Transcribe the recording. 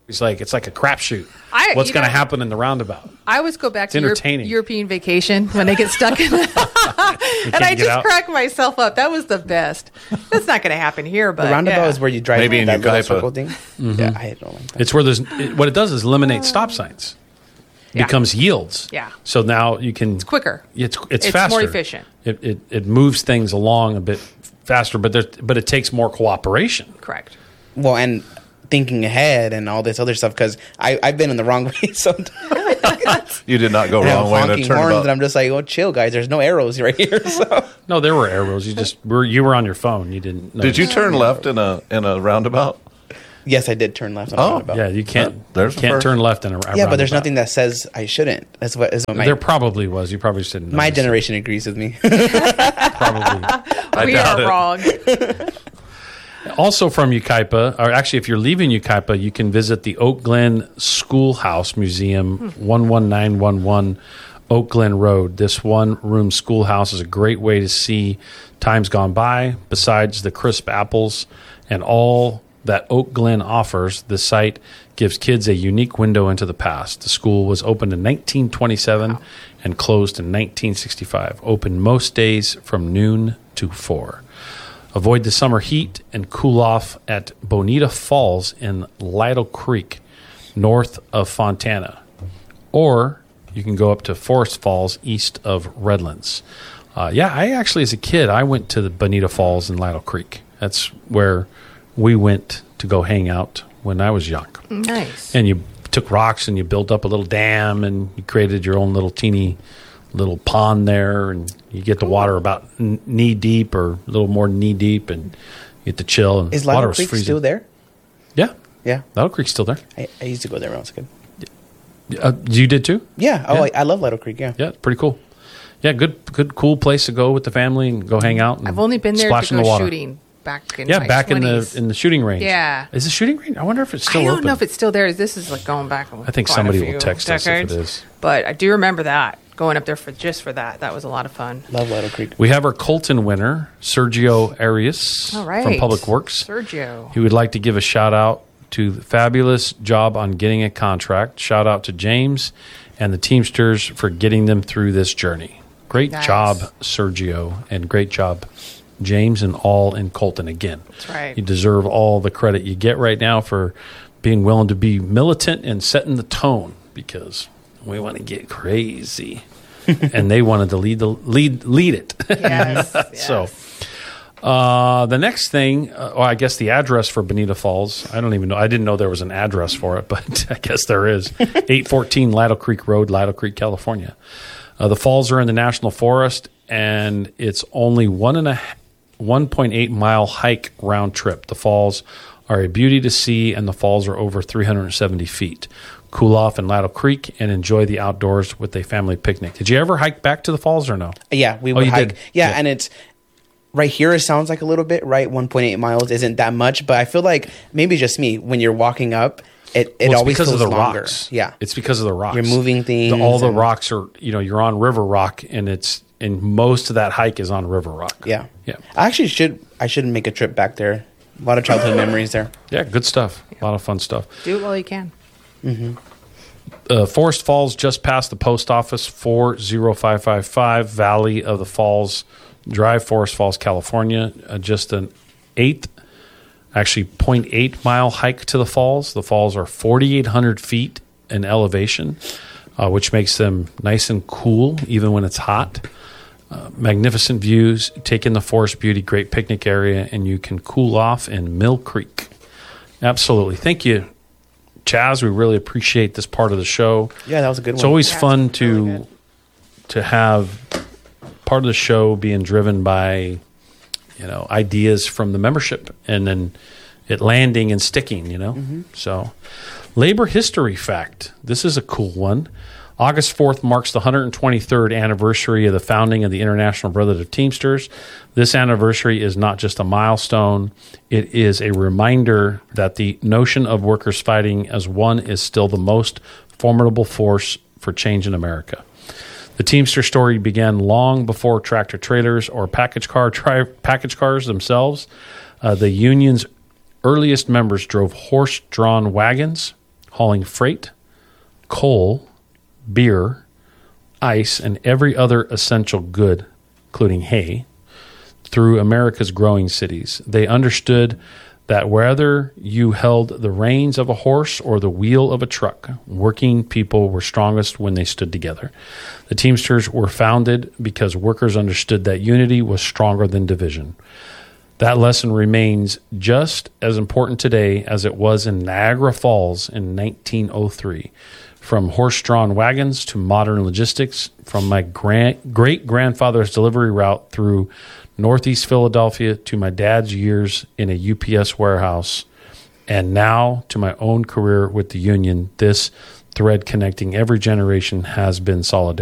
It's like a crapshoot. What's going to happen in the roundabout? I always go back to entertaining. European Vacation when they get stuck in and I just crack myself up. That was the best. That's not going to happen here, but the roundabout is where you drive maybe in that little circle Yucaipa. thing. Mm-hmm. Yeah, I don't like that. It's where what it does is eliminate stop signs. Yeah. Becomes yields. Yeah. So now you can. It's quicker. It's faster. More efficient. It moves things along a bit faster, but it takes more cooperation. Correct. Well, and thinking ahead and all this other stuff, because I've been in the wrong way sometimes. You did not go And I'm wrong way in a honking horns, turnabout. and I'm just like, oh, chill, guys. There's no arrows right here. So. No, there were arrows. You were on your phone. You didn't. Did you turn left in a roundabout? Yes, I did turn left on Oh, the roundabout. Yeah, you can't. There's you the can't first. turn left in a roundabout. Yeah, but there's nothing that says I shouldn't. That's what my There probably was. You probably just didn't. my notice it. generation agrees with me. Probably. We doubt are it. wrong. Also from Yucaipa, or actually, if you're leaving Yucaipa, you can visit the Oak Glen Schoolhouse Museum, 11911 Oak Glen Road. This one-room schoolhouse is a great way to see times gone by. Besides the crisp apples and all that Oak Glen offers, the site gives kids a unique window into the past. The school was opened in 1927 and closed in 1965. Open most days from noon to 4. Avoid the summer heat and cool off at Bonita Falls in Lytle Creek, north of Fontana. Or you can go up to Forest Falls, east of Redlands. I actually, as a kid, I went to the Bonita Falls in Lytle Creek. That's where we went to go hang out when I was young. Nice. And you took rocks and you built up a little dam and you created your own little teeny little pond there, and you get the water about knee deep or a little more knee deep, and you get to chill. And Is water Lytle was Creek freezing. still there? Yeah, Yeah. Lytle Creek's still there. I used to go there when I was a kid. You did too? Yeah. Oh, Yeah. I love Lytle Creek. Yeah. Yeah, it's pretty cool. Yeah, good, cool place to go with the family and go hang out. And I've only been there splash to in the go water. shooting back in Yeah, my back 20s. in the shooting range. Yeah. Is the shooting range? I wonder if it's still I don't open. know if it's still there. This is like going back. I think quite a somebody few will text us if it decades. is. But I do remember that going up there for that. That was a lot of fun. Love Lytle Creek. We have our Colton winner, Sergio Arias All right, from Public Works. Sergio. He would like to give a shout out to the fabulous job on getting a contract. Shout out to James and the Teamsters for getting them through this journey. Great Nice. job, Sergio, and great job, James, and all in Colton again. That's right. You deserve all the credit you get right now for being willing to be militant and setting the tone, because we want to get crazy. And they wanted to lead it. Yes. yes. So the next thing, I guess the address for Bonita Falls, I don't even know. I didn't know there was an address for it, but I guess there is. 814 Lytle Creek Road, Lytle Creek, California. The falls are in the National Forest, and it's only 1.8 mile hike round trip. The falls are a beauty to see, and the falls are over 370 feet. Cool off in Lytle Creek and enjoy the outdoors with a family picnic. Did you ever hike back to the falls or no? Yeah, we would you hike. did? Yeah, Yeah. and it's right here. It sounds like a little bit, right? 1.8 miles isn't that much, but I feel like maybe just me. When you're walking up, it Well, it's always because feels of the longer. rocks. Yeah, It's because of the rocks. You're moving things All the and- rocks are, you're on river rock, and most of that hike is on river rock. yeah, Yeah. I actually should make a trip back there. A lot of childhood memories there. Yeah, good stuff. A lot of fun stuff. Do it while you can. Forest Falls, just past the post office, 40555, Valley of the Falls Drive, Forest Falls, California. Just an 0.8 mile hike to the falls. The falls are 4,800 feet in elevation, which makes them nice and cool even when it's hot. Magnificent views, take in the forest beauty, great picnic area, and you can cool off in Mill Creek. Absolutely. Thank you, Chaz. We really appreciate this part of the show. Yeah, that was a good It's one. always Yeah, fun it's really to have part of the show being driven by ideas from the membership, and then it landing and sticking. So, labor history fact. This is a cool one. August 4th marks the 123rd anniversary of the founding of the International Brotherhood of Teamsters. This anniversary is not just a milestone. It is a reminder that the notion of workers fighting as one is still the most formidable force for change in America. The Teamster story began long before tractor trailers or package cars themselves. The union's earliest members drove horse-drawn wagons, hauling freight, coal, beer, ice, and every other essential good, including hay, through America's growing cities. They understood that whether you held the reins of a horse or the wheel of a truck, working people were strongest when they stood together. The Teamsters were founded because workers understood that unity was stronger than division. That lesson remains just as important today as it was in Niagara Falls in 1903. From horse-drawn wagons to modern logistics, from my great-grandfather's delivery route through Northeast Philadelphia to my dad's years in a UPS warehouse, and now to my own career with the union, this thread connecting every generation has been solidarity.